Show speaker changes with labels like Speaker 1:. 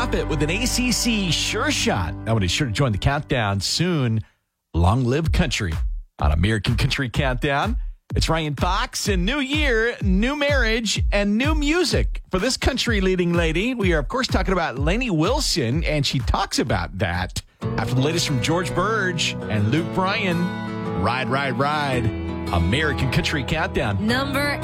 Speaker 1: top it with an ACC sure shot. That one is sure to join the countdown soon. Long live country on American Country Countdown. It's Ryan Fox, and new year, new marriage, and new music for this country leading lady. We are, of course, talking about Lainey Wilson, and she talks about that after the latest from George Burge and Luke Bryan. Ride, ride, ride. American Country Countdown.
Speaker 2: Number